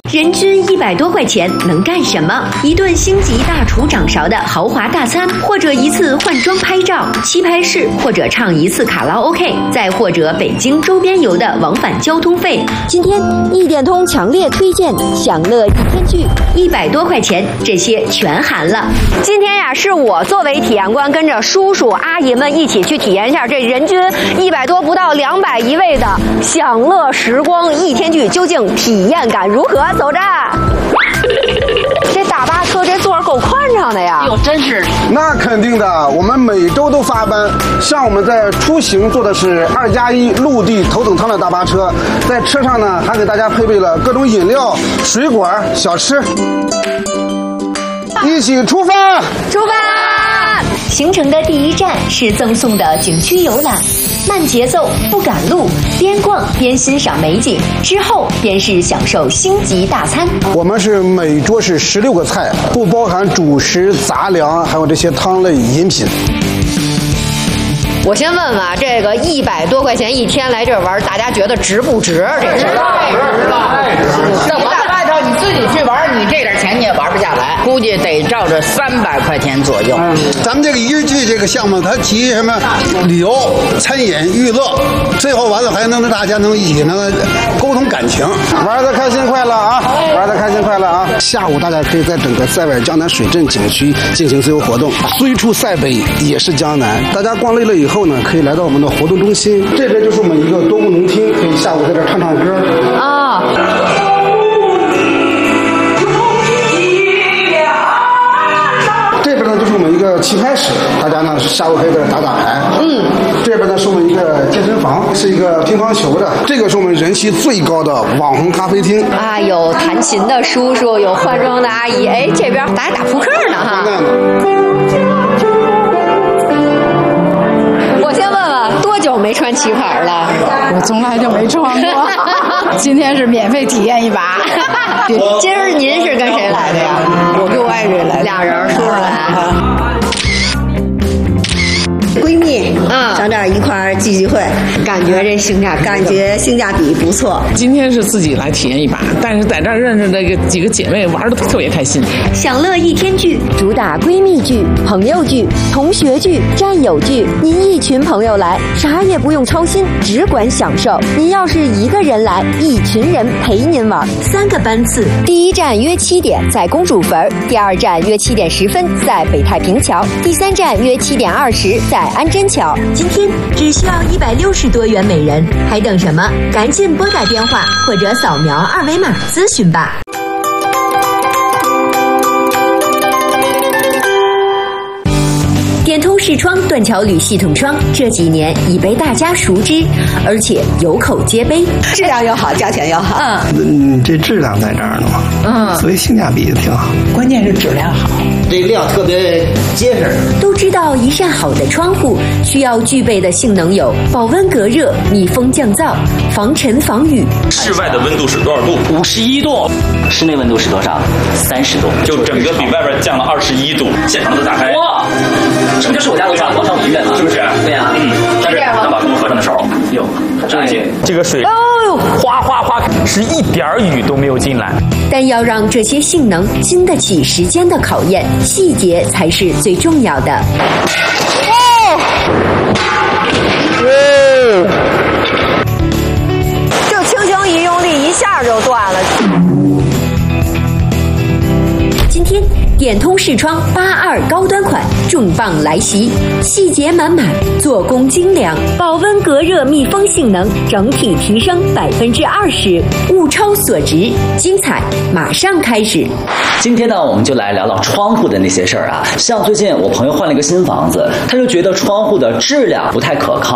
人均100多块钱能干什么？一顿星级大厨掌勺的豪华大餐，或者一次换装拍照、棋牌室，或者唱一次卡拉 OK， 再或者北京周边游的往返交通费。 今天一点通强烈推荐享乐一天剧 ，100多块钱，这些全含了。 今天呀，是我作为体验官，跟着叔叔阿姨们一起去体验一下这人均100多不到200一位的享乐时光一天剧，究竟体验感如何？走着。这大巴车这座够宽敞的呀！ 哟，真是。 那肯定的，我们每周都发班。像我们在出行坐的是2+1陆地头等舱的大巴车，在车上呢还给大家配备了各种饮料、水果、小吃。一起出发！ 出发！行程的第一站是赠送的景区游览，慢节奏不赶路，边逛边欣赏美景，之后便是享受星级大餐。 我们是每桌是16个菜，不包含主食、杂粮，还有这些汤类饮品。 我先问问啊，这个100多块钱一天来这儿玩，大家觉得值不值？这值了。这我在外头你自己去玩，你这点钱你也玩不下来，估计得照着300块钱左右。 咱们这个一日剧这个项目，它集什么旅游、餐饮、娱乐，最后完了还能大家能一起能沟通感情，玩得开心快乐啊！玩得开心快乐啊！下午大家可以在整个塞外江南水镇景区进行自由活动，虽处塞北也是江南。大家逛累了以后呢，可以来到我们的活动中心，这边就是我们一个多功能厅，可以下午在这唱唱歌啊。这边呢就是我们一个棋牌室，大家呢下午可以在这打打牌。这边呢是我们一个健身房，是一个乒乓球的。这个是我们人气最高的网红咖啡厅啊，有弹琴的叔叔，有化妆的阿姨，哎，这边打扑克呢哈。我先问问，多久没穿棋牌了？ 我从来就没穿过，今天是免费体验一把。 今儿您是跟谁来的呀？ 我跟我爱人来 ，2人，叔叔来。 闺蜜上这儿一块儿聚会， 感觉这性价比不错。 今天是自己来体验一把，但是在这儿认识的几个姐妹玩的特别开心。 享乐一天剧主打闺蜜剧、朋友剧、同学剧、战友剧。您一群朋友来，啥也不用操心，只管享受。您要是一个人来，一群人陪您玩。 3个班次， 第一站约7点在公主坟，第二站约7点10分在北太平桥，第3站约7点20在安贞桥。 今天只需要160多元每人，还等什么？赶紧拨打电话或者扫描2维码咨询吧。电通视窗断桥铝系统窗这几年已被大家熟知，而且有口皆碑， 质量又好，价钱又好。 这质量在这儿呢嘛，所以性价比也挺好。 关键是质量好， 这料特别结实。 都知道一扇好的窗户需要具备的性能有保温隔热、密封降噪、防尘防雨。 室外的温度是多少度？51度。 室内温度是多少？30度。 就整个比外边降了21度。现场都打开。哇！ 这不就是我家楼上广场舞音乐吗？ 是不是？ 对呀， 但是当把门合上的时候，哟，这个水，哗哗哗，是一点雨都没有进来。 但要让这些性能经得起时间的考验，细节才是最重要的。 就轻轻一用力，一下就断了。 今天电通视窗82高端款重磅来袭，细节满满，做工精良，保温隔热密封性能整体提升20%，物超所值，精彩马上开始。 今天呢，我们就来聊聊窗户的那些事儿啊。像最近我朋友换了一个新房子，他就觉得窗户的质量不太可靠。